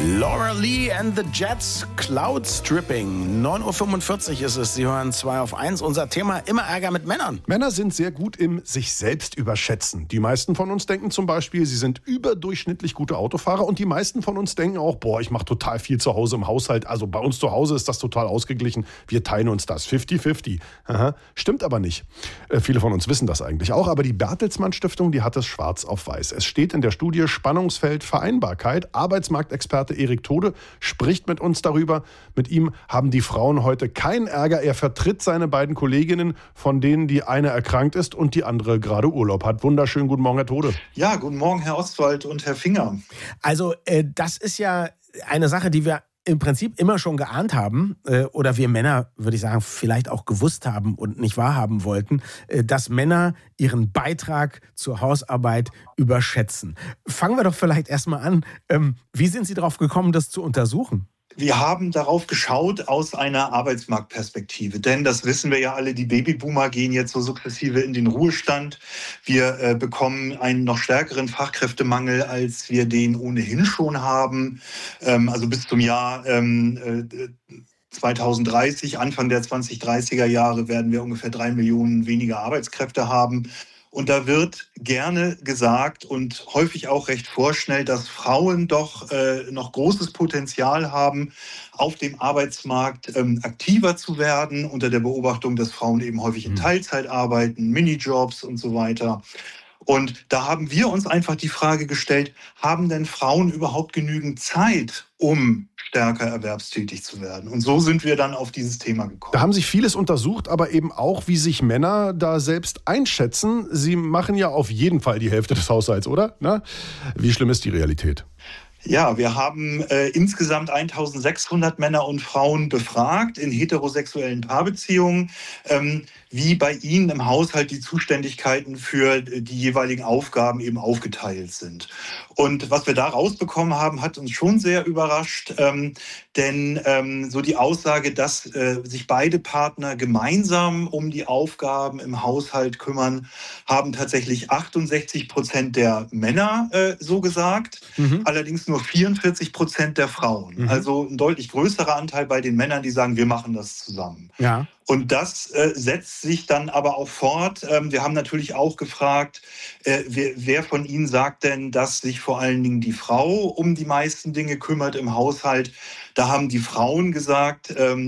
Laura Lee and the Jets, Cloud Stripping. 9:45 Uhr ist es. Sie hören 2 auf 1. Unser Thema: immer Ärger mit Männern. Männer sind sehr gut im sich selbst überschätzen. Die meisten von uns denken zum Beispiel, sie sind überdurchschnittlich gute Autofahrer. Und die meisten von uns denken auch, ich mache total viel zu Hause im Haushalt. Also bei uns zu Hause ist das total ausgeglichen. Wir teilen uns das 50-50. Aha. Stimmt aber nicht. Viele von uns wissen das eigentlich auch. Aber die Bertelsmann Stiftung, die hat es schwarz auf weiß. Es steht in der Studie Spannungsfeld Vereinbarkeit. Arbeitsmarktexperte Erik Tode spricht mit uns darüber. Mit ihm haben die Frauen heute keinen Ärger. Er vertritt seine beiden Kolleginnen, von denen die eine erkrankt ist und die andere gerade Urlaub hat. Wunderschönen guten Morgen, Herr Tode. Ja, guten Morgen, Herr Ostwald und Herr Finger. Also das ist ja eine Sache, die wir im Prinzip immer schon geahnt haben, oder wir Männer, würde ich sagen, vielleicht auch gewusst haben und nicht wahrhaben wollten, dass Männer ihren Beitrag zur Hausarbeit überschätzen. Fangen wir doch vielleicht erstmal an. Wie sind Sie darauf gekommen, das zu untersuchen? Wir haben darauf geschaut aus einer Arbeitsmarktperspektive, denn das wissen wir ja alle, die Babyboomer gehen jetzt so sukzessive in den Ruhestand. Wir bekommen einen noch stärkeren Fachkräftemangel, als wir den ohnehin schon haben. Also bis zum Jahr 2030, Anfang der 2030er Jahre, werden wir ungefähr 3 Millionen weniger Arbeitskräfte haben. Und da wird gerne gesagt und häufig auch recht vorschnell, dass Frauen doch noch großes Potenzial haben, auf dem Arbeitsmarkt aktiver zu werden, unter der Beobachtung, dass Frauen eben häufig in Teilzeit arbeiten, Minijobs und so weiter. Und da haben wir uns einfach die Frage gestellt, haben denn Frauen überhaupt genügend Zeit, um stärker erwerbstätig zu werden? Und so sind wir dann auf dieses Thema gekommen. Da haben sich vieles untersucht, aber eben auch, wie sich Männer da selbst einschätzen. Sie machen ja auf jeden Fall die Hälfte des Haushalts, oder? Na? Wie schlimm ist die Realität? Ja, wir haben insgesamt 1600 Männer und Frauen befragt in heterosexuellen Paarbeziehungen, wie bei ihnen im Haushalt die Zuständigkeiten für die jeweiligen Aufgaben eben aufgeteilt sind. Und was wir da rausbekommen haben, hat uns schon sehr überrascht, denn so die Aussage, dass sich beide Partner gemeinsam um die Aufgaben im Haushalt kümmern, haben tatsächlich 68% der Männer so gesagt, allerdings nur 44% der Frauen. Also ein deutlich größerer Anteil bei den Männern, die sagen, wir machen das zusammen. Ja. Und das setzt sich dann aber auch fort. Wir haben natürlich auch gefragt, wer von Ihnen sagt denn, dass sich vor allen Dingen die Frau um die meisten Dinge kümmert im Haushalt. Da haben die Frauen gesagt,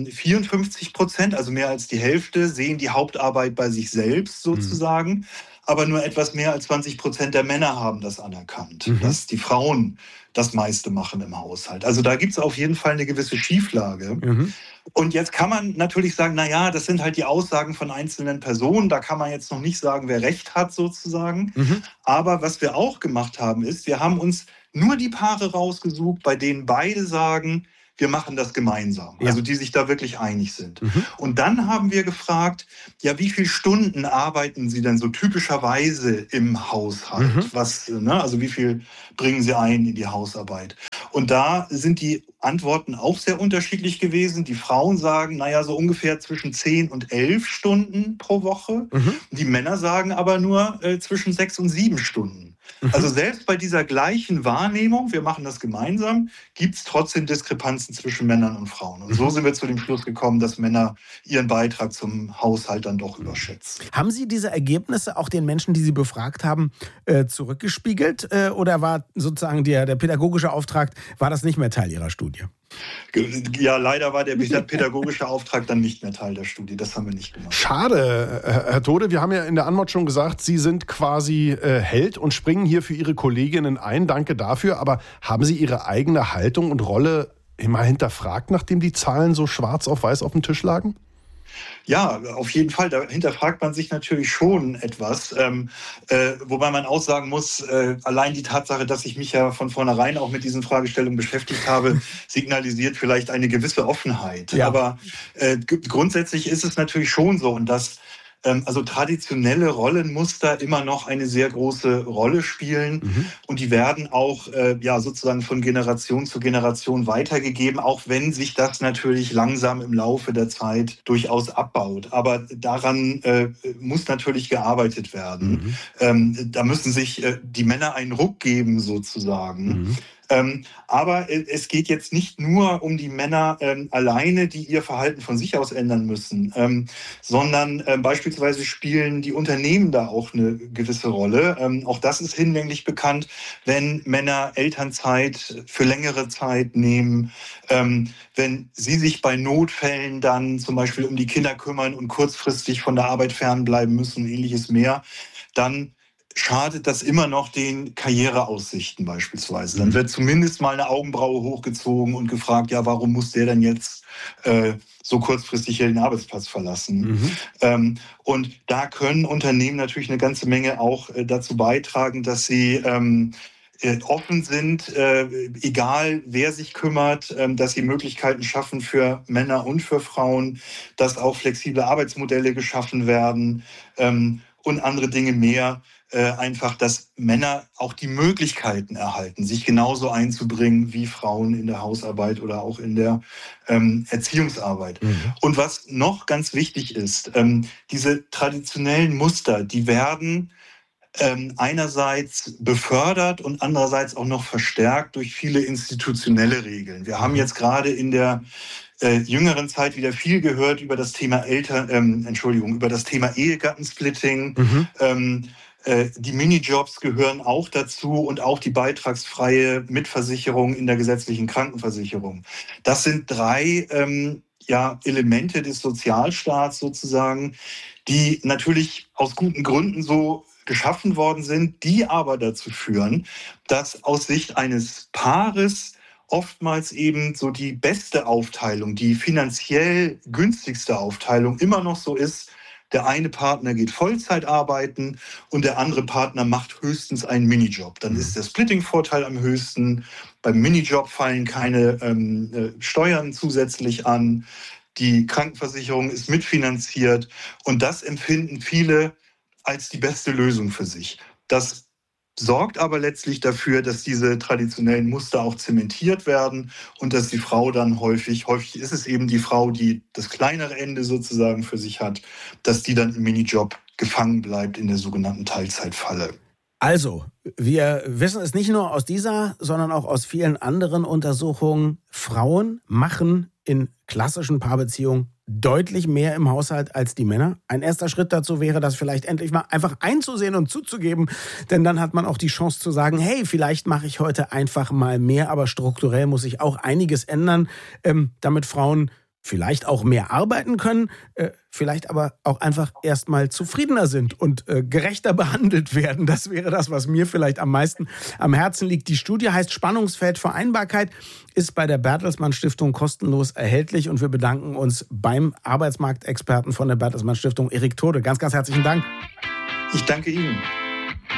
54%, also mehr als die Hälfte, sehen die Hauptarbeit bei sich selbst sozusagen. Aber nur etwas mehr als 20% der Männer haben das anerkannt, dass die Frauen das meiste machen im Haushalt. Also da gibt es auf jeden Fall eine gewisse Schieflage. Und jetzt kann man natürlich sagen, naja, das sind halt die Aussagen von einzelnen Personen. Da kann man jetzt noch nicht sagen, wer Recht hat sozusagen. Aber was wir auch gemacht haben, ist, wir haben uns nur die Paare rausgesucht, bei denen beide sagen, wir machen das gemeinsam, also die sich da wirklich einig sind. Und dann haben wir gefragt, ja, wie viele Stunden arbeiten Sie denn so typischerweise im Haushalt? Also wie viel bringen Sie ein in die Hausarbeit? Und da sind die Antworten auch sehr unterschiedlich gewesen. Die Frauen sagen, naja, so ungefähr zwischen 10 und 11 Stunden pro Woche. Die Männer sagen aber nur zwischen 6 und 7 Stunden. Also selbst bei dieser gleichen Wahrnehmung, wir machen das gemeinsam, gibt es trotzdem Diskrepanzen zwischen Männern und Frauen. Und so sind wir zu dem Schluss gekommen, dass Männer ihren Beitrag zum Haushalt dann doch überschätzen. Haben Sie diese Ergebnisse auch den Menschen, die Sie befragt haben, zurückgespiegelt? Oder war sozusagen der pädagogische Auftrag, war das nicht mehr Teil Ihrer Studie? Ja, leider war der pädagogische Auftrag dann nicht mehr Teil der Studie. Das haben wir nicht gemacht. Schade, Herr Tode. Wir haben ja in der Anmod schon gesagt, Sie sind quasi Held und springen hier für Ihre Kolleginnen ein. Danke dafür. Aber haben Sie Ihre eigene Haltung und Rolle mal hinterfragt, nachdem die Zahlen so schwarz auf weiß auf dem Tisch lagen? Ja, auf jeden Fall. Da hinterfragt man sich natürlich schon etwas. Wobei man auch sagen muss, allein die Tatsache, dass ich mich ja von vornherein auch mit diesen Fragestellungen beschäftigt habe, signalisiert vielleicht eine gewisse Offenheit. Ja. Aber grundsätzlich ist es natürlich schon so, und das also traditionelle Rollenmuster immer noch eine sehr große Rolle spielen. Und die werden auch sozusagen von Generation zu Generation weitergegeben, auch wenn sich das natürlich langsam im Laufe der Zeit durchaus abbaut. Aber daran muss natürlich gearbeitet werden. Da müssen sich die Männer einen Ruck geben sozusagen. Aber es geht jetzt nicht nur um die Männer alleine, die ihr Verhalten von sich aus ändern müssen, sondern beispielsweise spielen die Unternehmen da auch eine gewisse Rolle. Auch das ist hinlänglich bekannt, wenn Männer Elternzeit für längere Zeit nehmen, wenn sie sich bei Notfällen dann zum Beispiel um die Kinder kümmern und kurzfristig von der Arbeit fernbleiben müssen und ähnliches mehr, dann schadet das immer noch den Karriereaussichten beispielsweise. Dann wird zumindest mal eine Augenbraue hochgezogen und gefragt, ja, warum muss der denn jetzt so kurzfristig hier den Arbeitsplatz verlassen? Und da können Unternehmen natürlich eine ganze Menge auch dazu beitragen, dass sie offen sind, egal wer sich kümmert, dass sie Möglichkeiten schaffen für Männer und für Frauen, dass auch flexible Arbeitsmodelle geschaffen werden und andere Dinge mehr. Einfach, dass Männer auch die Möglichkeiten erhalten, sich genauso einzubringen wie Frauen in der Hausarbeit oder auch in der Erziehungsarbeit. Und was noch ganz wichtig ist, diese traditionellen Muster, die werden einerseits befördert und andererseits auch noch verstärkt durch viele institutionelle Regeln. Wir haben jetzt gerade in der jüngeren Zeit wieder viel gehört über das Thema über das Thema Ehegattensplitting. Die Minijobs gehören auch dazu und auch die beitragsfreie Mitversicherung in der gesetzlichen Krankenversicherung. Das sind 3 Elemente des Sozialstaats sozusagen, die natürlich aus guten Gründen so geschaffen worden sind, die aber dazu führen, dass aus Sicht eines Paares oftmals eben so die beste Aufteilung, die finanziell günstigste Aufteilung immer noch so ist, der eine Partner geht Vollzeit arbeiten und der andere Partner macht höchstens einen Minijob. Dann ist der Splitting-Vorteil am höchsten. Beim Minijob fallen keine Steuern zusätzlich an. Die Krankenversicherung ist mitfinanziert. Und das empfinden viele als die beste Lösung für sich. Das sorgt aber letztlich dafür, dass diese traditionellen Muster auch zementiert werden und dass die Frau dann häufig ist es eben die Frau, die das kleinere Ende sozusagen für sich hat, dass die dann im Minijob gefangen bleibt in der sogenannten Teilzeitfalle. Also, wir wissen es nicht nur aus dieser, sondern auch aus vielen anderen Untersuchungen. Frauen machen in klassischen Paarbeziehungen deutlich mehr im Haushalt als die Männer. Ein erster Schritt dazu wäre, das vielleicht endlich mal einfach einzusehen und zuzugeben. Denn dann hat man auch die Chance zu sagen, hey, vielleicht mache ich heute einfach mal mehr, aber strukturell muss sich auch einiges ändern, damit Frauen vielleicht auch mehr arbeiten können, vielleicht aber auch einfach erstmal zufriedener sind und gerechter behandelt werden. Das wäre das, was mir vielleicht am meisten am Herzen liegt. Die Studie heißt Spannungsfeld Vereinbarkeit, ist bei der Bertelsmann Stiftung kostenlos erhältlich und wir bedanken uns beim Arbeitsmarktexperten von der Bertelsmann Stiftung, Erik Tode. Ganz, ganz herzlichen Dank. Ich danke Ihnen.